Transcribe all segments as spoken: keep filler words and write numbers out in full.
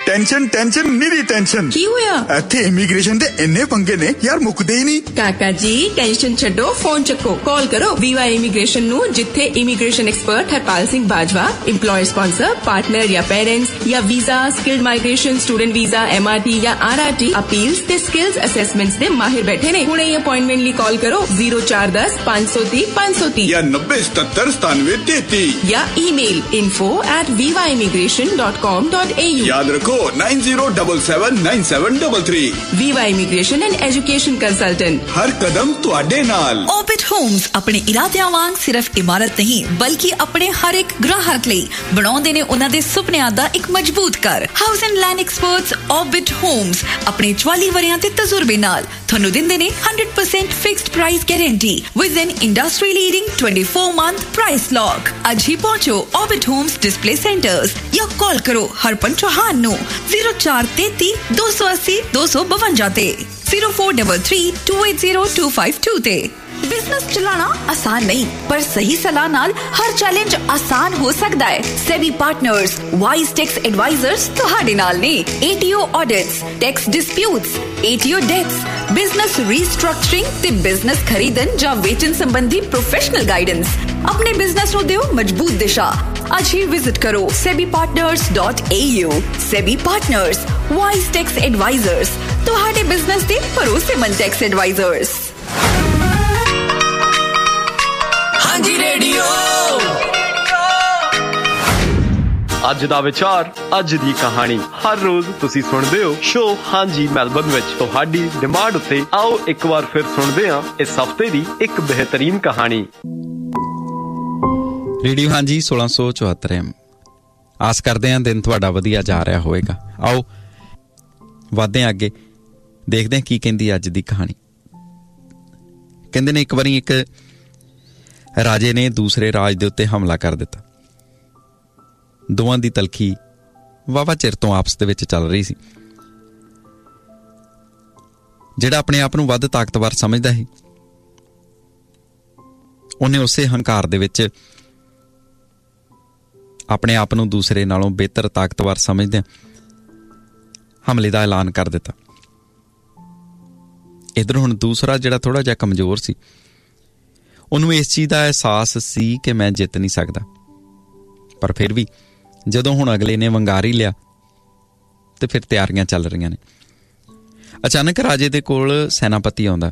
Tension tension निरी tension की होया इत्थे इमीग्रेशन दे इन्ने पंगे ने यार मुकदे ही नहीं। काका जी टेंशन छड्डो फोन चक्को कॉल करो वीवा इमीग्रेशन नु जिथे immigration expert Harpal Singh Bajwa employer sponsor partner या पेरेंट्स या visa skilled migration student visa MRT या आरआरटी अपील्स ते स्किल्स असेसमेंट्स दे माहिर बैठे ने। हुणे अपॉइंटमेंट ली कॉल करो zero four one zero five zero three five zero three या नब्बे सतहत्तर सतानवे तैंतीस या email info at viva immigration dot com dot a u। याद रखो nine zero seven seven nine seven three three। Viva Immigration and Education Consultant हर कदम तुहाडे नाल। Orbit Homes अपने इरादियां वांग सिर्फ इमारत नहीं बल्कि अपने हर एक ग्राहक ਲਈ ਬਣਾਉਂਦੇ ਨੇ ਉਹਨਾਂ ਦੇ ਸੁਪਨਿਆਂ ਦਾ ਇੱਕ ਮਜ਼ਬੂਤ ਘਰ। House and land experts Orbit Homes ਆਪਣੇ ਚੁਆਲੀ ਵਰਿਆਂ ਦੇ ਤਜਰਬੇ ਨਾਲ ਤੁਹਾਨੂੰ ਦਿੰਦੇ ਨੇ one hundred percent fixed price guarantee with N industry leading twenty-four month price lock. ਅੱਜ ਹੀ ਪਹੁੰਚੋ Orbit Homes ਡਿਸਪਲੇ ਸੈਂਟਰਸ ਜਾਂ ਕਾਲ ਕਰੋ ਹਰਪਨ ਚੌਹਾਨ ਨੂੰ zero four three three two eight zero two two two five ਤੇ zero four three three two eight zero two five two ਤੇ। Business चलाना आसान नहीं पर सही सलाह नाल हर चैलेंज आसान हो सकता है। SEBI partners wise tax advisers तुहाडे नाल ने। ATO audits tax disputes ATO dates business restructuring ते बिजनेस खरीदन या वेचन संबंधी प्रोफेशनल गाइडेंस अपने बिजनेस को दियो मजबूत दिशा। आज ही विजिट करो SEBI partners dot A you. SEBI partners wise tax advisers तुहाडे बिजनेस दे भरोसेमंद टैक्स एडवाइजर्स। ਹਾਂਜੀ ਰੇਡੀਓ ਅੱਜ ਦਾ ਵਿਚਾਰ ਅੱਜ ਦੀ ਕਹਾਣੀ ਹਰ ਰੋਜ਼ ਤੁਸੀਂ ਸੁਣਦੇ ਹੋ ਸ਼ੋ ਹਾਂਜੀ ਮੈਲਬਨ ਵਿੱਚ ਤੁਹਾਡੀ ਡਿਮਾਂਡ ਉੱਤੇ ਆਓ ਇੱਕ ਵਾਰ ਫਿਰ ਸੁਣਦੇ ਹਾਂ ਇਸ ਹਫ਼ਤੇ ਦੀ ਇੱਕ ਬਿਹਤਰੀਨ ਕਹਾਣੀ। ਰੇਡੀਓ ਹਾਂਜੀ ਸੋਲਾਂ ਸੌ ਚੁਹੱਤਰ ਐਮ ਆਸ ਕਰਦੇ ਹਾਂ ਦਿਨ ਤੁਹਾਡਾ ਵਧੀਆ ਜਾ ਰਿਹਾ ਹੋਵੇਗਾ। ਆਓ ਵਧਦੇ ਹਾਂ ਅੱਗੇ ਦੇਖਦੇ ਹਾਂ ਕੀ ਕਹਿੰਦੀ ਅੱਜ ਦੀ ਕਹਾਣੀ। ਕਹਿੰਦੇ ਨੇ ਇੱਕ ਵਾਰੀ ਇੱਕ ਰਾਜੇ ਨੇ ਦੂਸਰੇ ਰਾਜ ਦੇ ਉੱਤੇ ਹਮਲਾ ਕਰ ਦਿੱਤਾ। ਦੋਵਾਂ ਦੀ ਤਲਖੀ ਵਾਵਾ ਚਿਰ ਤੋਂ ਆਪਸ ਦੇ ਵਿੱਚ ਚੱਲ ਰਹੀ ਸੀ। ਜਿਹੜਾ ਆਪਣੇ ਆਪ ਨੂੰ ਵੱਧ ਤਾਕਤਵਰ ਸਮਝਦਾ ਸੀ ਉਹਨੇ ਉਸੇ ਹੰਕਾਰ ਦੇ ਵਿੱਚ ਆਪਣੇ ਆਪ ਨੂੰ ਦੂਸਰੇ ਨਾਲੋਂ ਬਿਹਤਰ ਤਾਕਤਵਰ ਸਮਝਦਿਆਂ ਹਮਲੇ ਦਾ ਐਲਾਨ ਕਰ ਦਿੱਤਾ। ਇੱਧਰ ਹੁਣ ਦੂਸਰਾ ਜਿਹੜਾ ਥੋੜ੍ਹਾ ਜਿਹਾ ਕਮਜ਼ੋਰ ਸੀ ਉਹਨੂੰ ਇਸ ਚੀਜ਼ ਦਾ ਅਹਿਸਾਸ ਸੀ ਕਿ ਮੈਂ ਜਿੱਤ ਨਹੀਂ ਸਕਦਾ, ਪਰ ਫਿਰ ਵੀ ਜਦੋਂ ਹੁਣ ਅਗਲੇ ਨੇ ਵੰਗਾਰ ਹੀ ਲਿਆ ਤੇ ਫਿਰ ਤਿਆਰੀਆਂ ਚੱਲ ਰਹੀਆਂ ਨੇ। ਅਚਾਨਕ ਰਾਜੇ ਦੇ ਕੋਲ ਸੈਨਾਪਤੀ ਆਉਂਦਾ।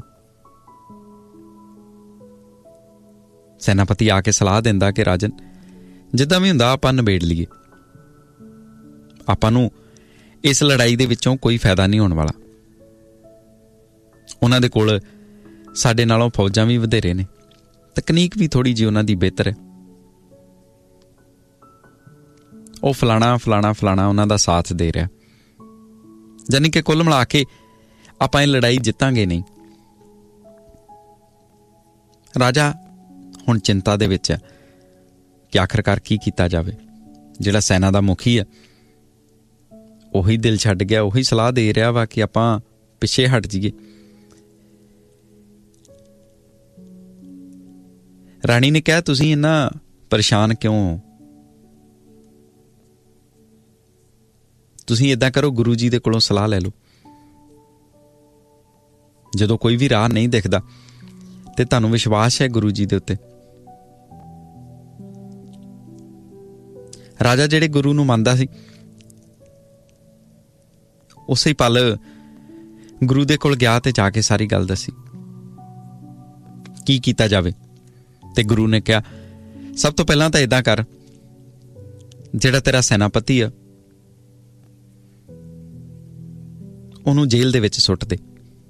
ਸੈਨਾਪਤੀ ਆ ਕੇ ਸਲਾਹ ਦਿੰਦਾ ਕਿ ਰਾਜਨ ਜਿੱਦਾਂ ਵੀ ਹੁੰਦਾ ਆਪਾਂ ਨਿਬੇੜ ਲਈਏ, ਆਪਾਂ ਨੂੰ ਇਸ ਲੜਾਈ ਦੇ ਵਿੱਚੋਂ ਕੋਈ ਫਾਇਦਾ ਨਹੀਂ ਹੋਣ ਵਾਲਾ। ਉਹਨਾਂ ਦੇ ਕੋਲ ਸਾਡੇ ਨਾਲੋਂ ਫੌਜਾਂ ਵੀ ਵਧੇਰੇ ਨੇ, ਤਕਨੀਕ ਵੀ ਥੋੜ੍ਹੀ ਜਿਹੀ ਉਹਨਾਂ ਦੀ ਬਿਹਤਰ ਹੈ। ਉਹ ਫਲਾਣਾ ਫਲਾਣਾ ਫਲਾਣਾ ਉਹਨਾਂ ਦਾ ਸਾਥ ਦੇ ਰਿਹਾ, ਯਾਨੀ ਕਿ ਕੁੱਲ ਮਿਲਾ ਕੇ ਆਪਾਂ ਇਹ ਲੜਾਈ ਜਿੱਤਾਂਗੇ ਨਹੀਂ। ਰਾਜਾ ਹੁਣ ਚਿੰਤਾ ਦੇ ਵਿੱਚ ਹੈ ਕਿ ਆਖਰਕਾਰ ਕੀ ਕੀਤਾ ਜਾਵੇ। ਜਿਹੜਾ ਸੈਨਾ ਦਾ ਮੁਖੀ ਹੈ ਉਹੀ ਦਿਲ ਛੱਡ ਗਿਆ, ਉਹੀ ਸਲਾਹ ਦੇ ਰਿਹਾ ਵਾ ਕਿ ਆਪਾਂ ਪਿੱਛੇ ਹਟ ਜਾਈਏ। ਰਾਣੀ ਨੇ ਕਿਹਾ ਤੁਸੀਂ ਇੰਨਾ ਪਰੇਸ਼ਾਨ ਕਿਉਂ ਹੋ? ਤੁਸੀਂ ਏਦਾਂ ਕਰੋ ਗੁਰੂ ਜੀ ਦੇ ਕੋਲੋਂ ਸਲਾਹ ਲੈ ਲਓ। ਜਦੋਂ ਕੋਈ ਵੀ ਰਾਹ ਨਹੀਂ ਦਿਖਦਾ ਤੇ ਤੁਹਾਨੂੰ ਵਿਸ਼ਵਾਸ ਹੈ ਗੁਰੂ ਜੀ ਦੇ ਉੱਤੇ। ਰਾਜਾ ਜਿਹੜੇ ਗੁਰੂ ਨੂੰ ਮੰਨਦਾ ਸੀ ਉਸੇ ਪਲ ਗੁਰੂ ਦੇ ਕੋਲ ਗਿਆ ਤੇ ਜਾ ਕੇ ਸਾਰੀ ਗੱਲ ਦੱਸੀ ਕੀ ਕੀਤਾ ਜਾਵੇ। ਤੇ ਗੁਰੂ ਨੇ ਕਿਹਾ ਸਭ ਤੋਂ ਪਹਿਲਾਂ ਤਾਂ ਏਦਾਂ ਕਰ, ਜਿਹੜਾ ਤੇਰਾ ਸੈਨਾਪਤੀ ਆ ਉਹਨੂੰ ਜੇਲ੍ਹ ਦੇ ਵਿੱਚ ਸੁੱਟ ਦੇ।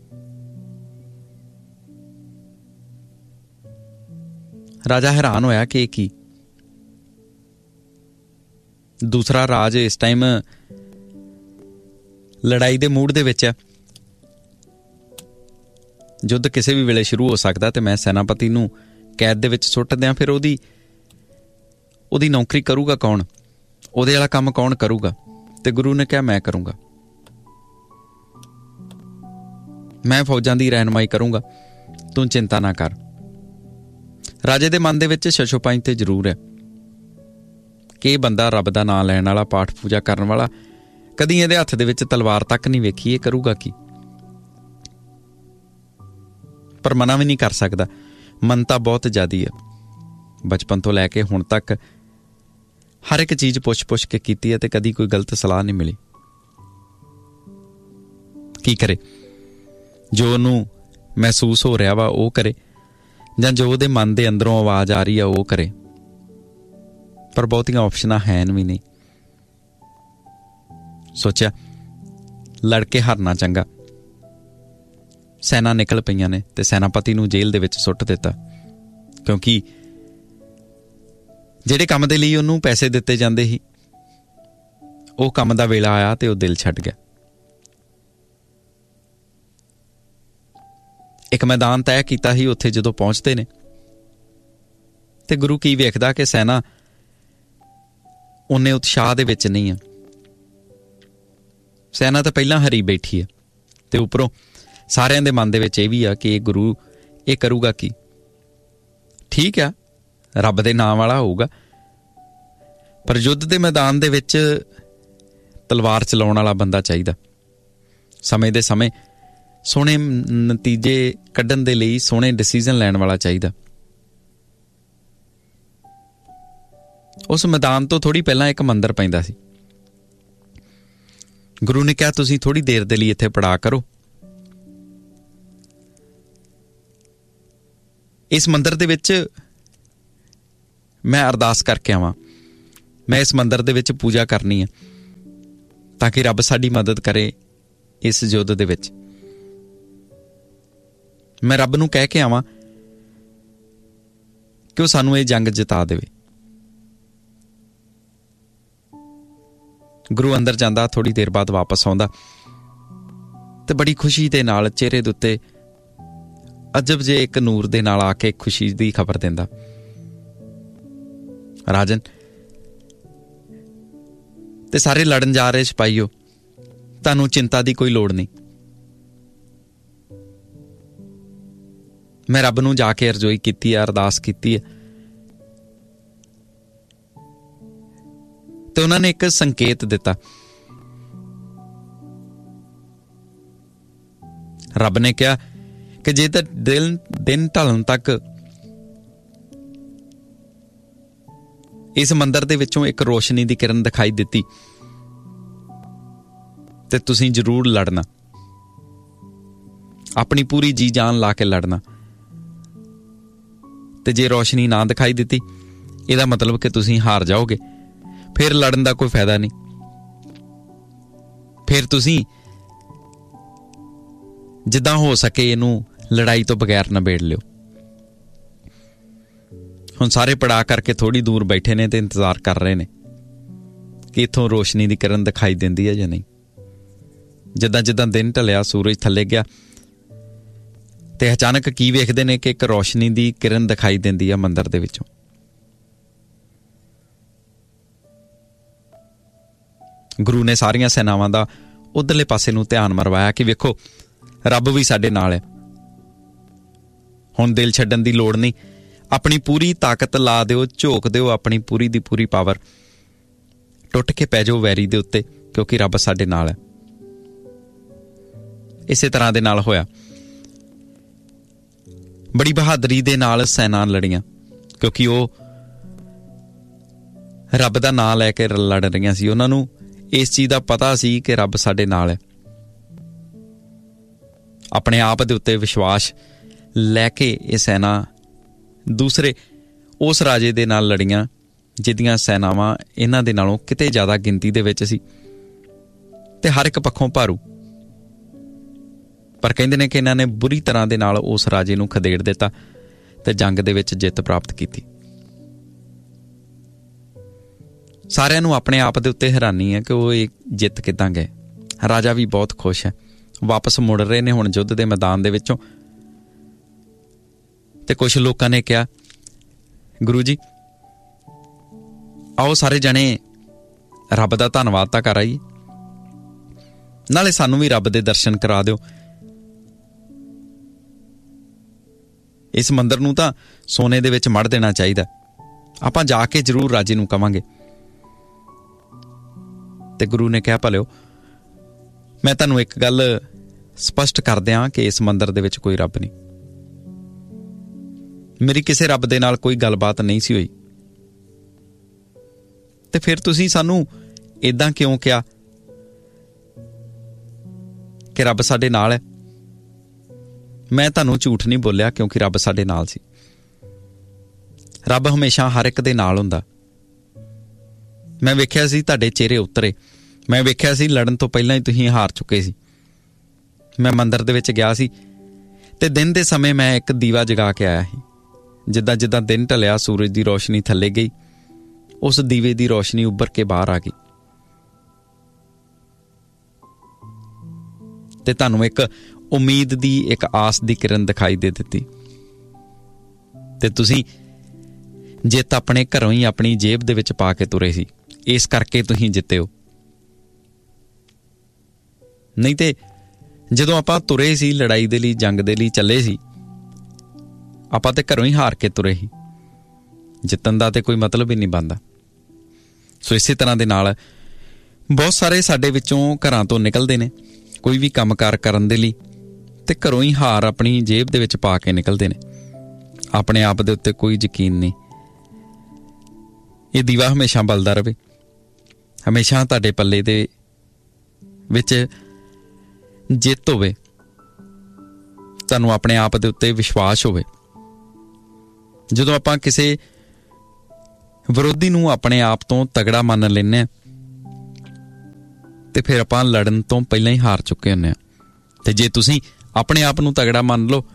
ਰਾਜਾ ਹੈਰਾਨ ਹੋਇਆ ਕਿ ਇਹ ਕੀ। ਦੂਸਰਾ ਰਾਜ ਇਸ ਟਾਈਮ ਲੜਾਈ ਦੇ ਮੂਡ ਦੇ ਵਿੱਚ ਹੈ। ਯੁੱਧ ਕਿਸੇ ਵੀ ਵੇਲੇ ਸ਼ੁਰੂ ਹੋ ਸਕਦਾ ਤੇ ਮੈਂ ਸੈਨਾਪਤੀ ਨੂੰ ਕੈਦ ਦੇ ਵਿੱਚ ਸੁੱਟ ਦਿਆਂ, ਫਿਰ ਉਹਦੀ ਉਹਦੀ ਨੌਕਰੀ ਕਰੂਗਾ ਕੌਣ? ਉਹਦੇ ਵਾਲਾ ਕੰਮ ਕੌਣ ਕਰੂਗਾ? ਤੇ ਗੁਰੂ ਨੇ ਕਿਹਾ ਮੈਂ ਕਰੂੰਗਾ, ਮੈਂ ਫੌਜਾਂ ਦੀ ਰਹਿਨੁਮਾਈ ਕਰੂੰਗਾ, ਤੂੰ ਚਿੰਤਾ ਨਾ ਕਰ। ਰਾਜੇ ਦੇ ਮਨ ਦੇ ਵਿੱਚ ਸ਼ਸ਼ੋਪੰਜ ਤੇ ਜ਼ਰੂਰ ਹੈ ਕਿ ਇਹ ਬੰਦਾ ਰੱਬ ਦਾ ਨਾਂ ਲੈਣ ਵਾਲਾ, ਪਾਠ ਪੂਜਾ ਕਰਨ ਵਾਲਾ ਕਦੀ ਇਹਦੇ ਹੱਥ ਦੇ ਵਿੱਚ ਤਲਵਾਰ ਤੱਕ ਨਹੀਂ ਵੇਖੀ, ਇਹ ਕਰੂਗਾ ਕੀ? ਪਰ ਮਨਾ ਵੀ ਨਹੀਂ ਕਰ ਸਕਦਾ। ਮਨਤਾ ਬਹੁਤ ਜ਼ਿਆਦੀ ਹੈ। ਬਚਪਨ ਤੋਂ ਲੈ ਕੇ ਹੁਣ ਤੱਕ ਹਰ ਇੱਕ ਚੀਜ਼ ਪੁੱਛ ਪੁੱਛ ਕੇ ਕੀਤੀ ਹੈ ਤੇ ਕਦੀ ਕੋਈ ਗਲਤ ਸਲਾਹ ਨਹੀਂ ਮਿਲੀ। ਕੀ ਕਰੇ? ਜੋ ਉਹਨੂੰ ਮਹਿਸੂਸ ਹੋ ਰਿਹਾ ਵਾ ਉਹ ਕਰੇ, ਜਾਂ ਜੋ ਉਹਦੇ ਮਨ ਦੇ ਅੰਦਰੋਂ ਆਵਾਜ਼ ਆ ਰਹੀ ਆ ਉਹ ਕਰੇ। ਪਰ ਬਹੁਤੀਆਂ ਆਪਸ਼ਨਾਂ ਹੈ ਵੀ ਨਹੀਂ। ਸੋਚਿਆ ਲੜ ਕੇ ਹਾਰਨਾ ਚੰਗਾ। ਸੈਨਾ ਨਿਕਲ ਪਈਆਂ ਨੇ ਤੇ ਸੈਨਾਪਤੀ ਨੂੰ ਜੇਲ੍ਹ ਦੇ ਵਿੱਚ ਸੁੱਟ ਦਿੱਤਾ, ਕਿਉਂਕਿ ਜਿਹੜੇ ਕੰਮ ਦੇ ਲਈ ਉਹਨੂੰ ਪੈਸੇ ਦਿੱਤੇ ਜਾਂਦੇ ਸੀ ਉਹ ਕੰਮ ਦਾ ਵੇਲਾ ਆਇਆ ਤੇ ਉਹ ਦਿਲ ਛੱਡ ਗਿਆ। ਇੱਕ ਮੈਦਾਨ ਤੈਅ ਕੀਤਾ ਸੀ। ਉੱਥੇ ਜਦੋਂ ਪਹੁੰਚਦੇ ਨੇ ਤੇ ਗੁਰੂ ਕੀ ਵੇਖਦਾ ਕਿ ਸੈਨਾ ਉਹਨੇ ਉਤਸ਼ਾਹ ਦੇ ਵਿੱਚ ਨਹੀਂ ਆ। ਸੈਨਾ ਤਾਂ ਪਹਿਲਾਂ ਹਰੀ ਬੈਠੀ ਹੈ ਤੇ ਉੱਪਰੋਂ ਸਾਰਿਆਂ ਦੇ ਮਨ ਦੇ ਵਿੱਚ ਇਹ ਵੀ ਆ ਕਿ ਇਹ ਗੁਰੂ ਇਹ ਕਰੂਗਾ ਕੀ? ਠੀਕ ਆ, ਰੱਬ ਦੇ ਨਾਮ ਵਾਲਾ ਹੋਊਗਾ, ਪਰ ਯੁੱਧ ਦੇ ਮੈਦਾਨ ਦੇ ਵਿੱਚ ਤਲਵਾਰ ਚਲਾਉਣ ਵਾਲਾ ਬੰਦਾ ਚਾਹੀਦਾ। ਸਮੇਂ ਦੇ ਸਮੇਂ ਸੋਹਣੇ ਨਤੀਜੇ ਕੱਢਣ ਦੇ ਲਈ ਸੋਹਣੇ ਡਿਸੀਜ਼ਨ ਲੈਣ ਵਾਲਾ ਚਾਹੀਦਾ। ਉਸ ਮੈਦਾਨ ਤੋਂ ਥੋੜੀ ਪਹਿਲਾਂ ਇੱਕ ਮੰਦਿਰ ਪੈਂਦਾ ਸੀ। ਗੁਰੂ ਨੇ ਕਿਹਾ ਤੁਸੀਂ ਥੋੜੀ ਦੇਰ ਦੇ ਲਈ ਇੱਥੇ ਪੜਾ ਕਰੋ। ਇਸ ਮੰਦਿਰ ਦੇ ਵਿੱਚ ਮੈਂ ਅਰਦਾਸ ਕਰਕੇ ਆਵਾਂ, ਮੈਂ ਇਸ ਮੰਦਿਰ ਦੇ ਵਿੱਚ ਪੂਜਾ ਕਰਨੀ ਹੈ ਤਾਂ ਕਿ ਰੱਬ ਸਾਡੀ ਮਦਦ ਕਰੇ ਇਸ ਯੁੱਧ ਦੇ ਵਿੱਚ। ਮੈਂ ਰੱਬ ਨੂੰ ਕਹਿ ਕੇ ਆਵਾਂ ਕਿ ਉਹ ਸਾਨੂੰ ਇਹ ਜੰਗ ਜਿਤਾ ਦੇਵੇ। ਗੁਰੂ ਅੰਦਰ ਜਾਂਦਾ, ਥੋੜੀ ਦੇਰ ਬਾਅਦ ਵਾਪਸ ਆਉਂਦਾ ਤੇ ਬੜੀ ਖੁਸ਼ੀ ਦੇ ਨਾਲ ਚਿਹਰੇ ਦੇ ਉੱਤੇ ਅਜਬ ਜੇ ਇੱਕ ਨੂਰ ਦੇ ਨਾਲ ਆ ਕੇ ਖੁਸ਼ੀ ਦੀ ਖਬਰ ਦਿੰਦਾ, ਰਾਜਨ ਤੇ ਸਾਰੇ ਲੜਨ ਜਾ ਰਹੇ ਸਿਪਾਹੀਓ, ਤੁਹਾਨੂੰ ਚਿੰਤਾ ਦੀ ਕੋਈ ਲੋੜ ਨਹੀਂ। ਮੈਂ ਰੱਬ ਨੂੰ ਜਾ ਕੇ ਅਰਜ਼ੋਈ ਕੀਤੀ ਹੈ, ਅਰਦਾਸ ਕੀਤੀ ਹੈ ਤੇ ਉਹਨਾਂ ਨੇ ਇੱਕ ਸੰਕੇਤ ਦਿੱਤਾ। ਰੱਬ ਨੇ ਕਿਹਾ ਕਿ ਜੇ ਤਾਂ ਦਿਨ ਦਿਨ ਢਲਣ ਤੱਕ ਇਸ ਮੰਦਿਰ ਦੇ ਵਿੱਚੋਂ ਇੱਕ ਰੋਸ਼ਨੀ ਦੀ ਕਿਰਨ ਦਿਖਾਈ ਦਿੱਤੀ ਤੇ ਤੁਸੀਂ ਜ਼ਰੂਰ ਲੜਨਾ, ਆਪਣੀ ਪੂਰੀ ਜੀ ਜਾਨ ਲਾ ਕੇ ਲੜਨਾ। ਤੇ ਜੇ ਰੋਸ਼ਨੀ ਨਾ ਦਿਖਾਈ ਦਿੱਤੀ, ਇਹਦਾ ਮਤਲਬ ਕਿ ਤੁਸੀਂ ਹਾਰ ਜਾਓਗੇ, ਫਿਰ ਲੜਨ ਦਾ ਕੋਈ ਫਾਇਦਾ ਨਹੀਂ, ਫਿਰ ਤੁਸੀਂ ਜਿੱਦਾਂ ਹੋ ਸਕੇ ਇਹਨੂੰ ਲੜਾਈ ਤੋਂ ਬਗੈਰ ਨਿਬੇੜ ਲਿਓ। ਹੁਣ ਸਾਰੇ ਪੜਾ ਕਰਕੇ ਥੋੜੀ ਦੂਰ ਬੈਠੇ ਨੇ ਤੇ ਇੰਤਜ਼ਾਰ ਕਰ ਰਹੇ ਨੇ ਕਿ ਇੱਥੋਂ ਰੋਸ਼ਨੀ ਦੀ ਕਿਰਨ ਦਿਖਾਈ ਦਿੰਦੀ ਹੈ ਜਾਂ ਨਹੀਂ। ਜਿੱਦਾਂ ਜਿੱਦਾਂ ਦਿਨ ਢਲਿਆ, ਸੂਰਜ ਥੱਲੇ ਗਿਆ ਤੇ ਅਚਾਨਕ ਕੀ ਵੇਖਦੇ ਨੇ ਕਿ ਇੱਕ ਰੋਸ਼ਨੀ ਦੀ ਕਿਰਨ ਦਿਖਾਈ ਦਿੰਦੀ ਆ ਮੰਦਿਰ ਦੇ ਵਿੱਚੋਂ। ਗੁਰੂ ਨੇ ਸਾਰੀਆਂ ਸੈਨਾਵਾਂ ਦਾ ਉਧਰਲੇ ਪਾਸੇ ਨੂੰ ਧਿਆਨ ਮਰਵਾਇਆ ਕਿ ਵੇਖੋ ਰੱਬ ਵੀ ਸਾਡੇ ਨਾਲ ਹੈ। ਹੁਣ ਦਿਲ ਛੱਡਣ ਦੀ ਲੋੜ ਨਹੀਂ, ਆਪਣੀ ਪੂਰੀ ਤਾਕਤ ਲਾ ਦਿਓ, ਝੋਕ ਦਿਓ ਆਪਣੀ ਪੂਰੀ ਦੀ ਪੂਰੀ ਪਾਵਰ, ਟੁੱਟ ਕੇ ਪੈ ਜਾਓ ਵੈਰੀ ਦੇ ਉੱਤੇ, ਕਿਉਂਕਿ ਰੱਬ ਸਾਡੇ ਨਾਲ ਹੈ। ਇਸੇ ਤਰ੍ਹਾਂ ਦੇ ਨਾਲ ਹੋਇਆ। ਬੜੀ ਬਹਾਦਰੀ ਦੇ ਨਾਲ ਸੈਨਾ ਲੜੀਆਂ, ਕਿਉਂਕਿ ਉਹ ਰੱਬ ਦਾ ਨਾਂ ਲੈ ਕੇ ਲੜ ਰਹੀਆਂ ਸੀ। ਉਹਨਾਂ ਨੂੰ ਇਸ ਚੀਜ਼ ਦਾ ਪਤਾ ਸੀ ਕਿ ਰੱਬ ਸਾਡੇ ਨਾਲ ਹੈ। ਆਪਣੇ ਆਪ ਦੇ ਉੱਤੇ ਵਿਸ਼ਵਾਸ ਲੈ ਕੇ ਇਹ ਸੈਨਾ ਦੂਸਰੇ ਉਸ ਰਾਜੇ ਦੇ ਨਾਲ ਲੜੀਆਂ ਜਿਹਦੀਆਂ ਸੈਨਾਵਾਂ ਇਹਨਾਂ ਦੇ ਨਾਲੋਂ ਕਿਤੇ ਜ਼ਿਆਦਾ ਗਿਣਤੀ ਦੇ ਵਿੱਚ ਸੀ ਤੇ ਹਰ ਇੱਕ ਪੱਖੋਂ ਭਾਰੂ। ਪਰ ਕਹਿੰਦੇ ਨੇ ਕਿ ਇਹਨਾਂ ਨੇ ਬੁਰੀ ਤਰ੍ਹਾਂ ਦੇ ਨਾਲ ਉਸ ਰਾਜੇ ਨੂੰ ਖਦੇੜ ਦਿੱਤਾ ਤੇ ਜੰਗ ਦੇ ਵਿੱਚ ਜਿੱਤ ਪ੍ਰਾਪਤ ਕੀਤੀ। ਸਾਰਿਆਂ ਨੂੰ ਆਪਣੇ ਆਪ ਦੇ ਉੱਤੇ ਹੈਰਾਨੀ ਹੈ ਕਿ ਉਹ ਇਹ ਜਿੱਤ ਕਿੱਦਾਂ ਗਏ। ਰਾਜਾ ਵੀ ਬਹੁਤ ਖੁਸ਼ ਹੈ, ਵਾਪਸ ਮੁੜ ਰਹੇ ਨੇ ਹੁਣ ਯੁੱਧ ਦੇ ਮੈਦਾਨ ਦੇ ਵਿੱਚੋਂ। ਤੇ ਕੁਝ ਲੋਕਾਂ ਨੇ ਕਿਹਾ, ਗੁਰੂ ਜੀ ਆਓ ਸਾਰੇ ਜਣੇ ਰੱਬ ਦਾ ਧੰਨਵਾਦ ਤਾਂ ਕਰ ਆਈਏ, ਨਾਲੇ ਸਾਨੂੰ ਵੀ ਰੱਬ ਦੇ ਦਰਸ਼ਨ ਕਰਾ ਦਿਓ। ਇਸ ਮੰਦਿਰ ਨੂੰ ਤਾਂ ਸੋਨੇ ਦੇ ਵਿੱਚ ਮੜ ਦੇਣਾ ਚਾਹੀਦਾ, ਆਪਾਂ ਜਾ ਕੇ ਜ਼ਰੂਰ ਰਾਜੇ ਨੂੰ ਕਵਾਂਗੇ। ਤੇ ਗੁਰੂ ਨੇ ਕਿਹਾ, ਭਲਿਓ मैं तुहानूं एक गल स्पष्ट कर दियां कि इस मंदिर दे विच कोई रब नहीं। मेरी किसी रब दे नाल कोई गलबात नहीं सी होई, ते फिर तुसीं सानूं इदां क्यों कहा कि रब साडे नाल है? मैं तुहानूं झूठ नहीं बोलिया, क्योंकि रब साडे नाल सी। रब हमेशा हर एक दे नाल हुंदा। मैं वेख्या सी तुहाडे चेहरे उतरे, मैं वेख्या सी लड़न तो पहलां ही तुसीं हार चुके सी। मैं मंदिर दे विच गया सी ते दिन दे समय मैं एक दीवा जगा के आया ਸੀ। जिद्दां जिद्दां दिन ढलिया सूरज ਦੀ रोशनी थल्ले गई, उस दीवे ਦੀ रोशनी उभर के बाहर आ गई ते तुहानूं एक उम्मीद दी, एक आस दी किरण दिखाई दे दित्ती ते तुसीं जित अपने घरों ही अपनी जेब दे विच पा के तुरे सी। इस करके तुसीं जिते हो। नहीं ते ਜਦੋਂ ਆਪਾਂ ਤੁਰੇ ਸੀ ਲੜਾਈ ਦੇ ਲਈ, ਜੰਗ ਦੇ ਲਈ ਚੱਲੇ ਸੀ, ਆਪਾਂ ਤੇ ਘਰੋਂ ਹੀ ਹਾਰ ਕੇ ਤੁਰੇ ਸੀ। ਜਿੱਤਣ ਦਾ ਤੇ ਕੋਈ ਮਤਲਬ ਹੀ ਨਹੀਂ ਬਣਦਾ। ਸੋ ਇਸੇ ਤਰ੍ਹਾਂ ਦੇ ਨਾਲ ਬਹੁਤ ਸਾਰੇ ਸਾਡੇ ਵਿੱਚੋਂ ਘਰਾਂ ਤੋਂ ਨਿਕਲਦੇ ਨੇ ਕੋਈ ਵੀ ਕੰਮਕਾਰ ਕਰਨ ਦੇ ਲਈ, ਤੇ ਘਰੋਂ ਹੀ ਹਾਰ ਆਪਣੀ ਜੇਬ ਦੇ ਵਿੱਚ ਪਾ ਕੇ ਨਿਕਲਦੇ ਨੇ। ਆਪਣੇ ਆਪ ਦੇ ਉੱਤੇ ਕੋਈ ਯਕੀਨ ਨਹੀਂ। ਇਹ ਦੀਵਾ ਹਮੇਸ਼ਾ ਬਲਦਾ ਰਹੇ, ਹਮੇਸ਼ਾ ਤੁਹਾਡੇ ਪੱਲੇ ਦੇ ਵਿੱਚ ਜਿੱਤ ਹੋਵੇ, ਤੁਹਾਨੂੰ ਆਪਣੇ ਆਪ ਦੇ ਉੱਤੇ ਵਿਸ਼ਵਾਸ ਹੋਵੇ। ਜਦੋਂ ਆਪਾਂ ਕਿਸੇ ਵਿਰੋਧੀ ਨੂੰ ਆਪਣੇ ਆਪ ਤੋਂ ਤਗੜਾ ਮੰਨ ਲੈਂਦੇ ਹਾਂ ਤੇ ਫਿਰ ਆਪਾਂ ਲੜਨ ਤੋਂ ਪਹਿਲਾਂ ਹੀ ਹਾਰ ਚੁੱਕੇ ਹੁੰਦੇ ਹਾਂ। ਤੇ ਜੇ ਤੁਸੀਂ ਆਪਣੇ ਆਪ ਨੂੰ ਤਗੜਾ ਮੰਨ ਲਓ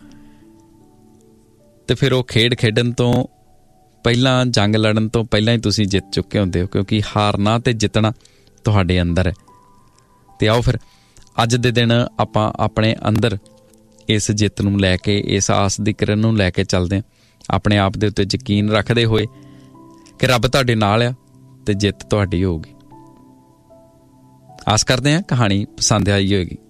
ਤੇ ਫਿਰ ਉਹ ਖੇਡ ਖੇਡਣ ਤੋਂ ਪਹਿਲਾਂ, ਜੰਗ ਲੜਨ ਤੋਂ ਪਹਿਲਾਂ ਹੀ ਤੁਸੀਂ ਜਿੱਤ ਚੁੱਕੇ ਹੁੰਦੇ ਹੋ, ਕਿਉਂਕਿ ਹਾਰਨਾ ਤੇ ਜਿੱਤਣਾ ਤੁਹਾਡੇ ਅੰਦਰ ਹੈ। ਤੇ ਆਓ ਫਿਰ ਅੱਜ ਦੇ ਦਿਨ ਆਪਾਂ ਆਪਣੇ ਅੰਦਰ ਇਸ ਜਿੱਤ ਨੂੰ ਲੈ ਕੇ, ਇਸ ਆਸ ਦੀ ਕਿਰਨ ਨੂੰ ਲੈ ਕੇ ਚੱਲਦੇ ਹਾਂ, ਆਪਣੇ ਆਪ ਦੇ ਉੱਤੇ ਯਕੀਨ ਰੱਖਦੇ ਹੋਏ ਕਿ ਰੱਬ ਤੁਹਾਡੇ ਨਾਲ ਆ ਤੇ ਜਿੱਤ ਤੁਹਾਡੀ ਹੋਊਗੀ। ਆਸ ਕਰਦੇ ਹਾਂ ਕਹਾਣੀ ਪਸੰਦ ਆਈ ਹੋਏਗੀ।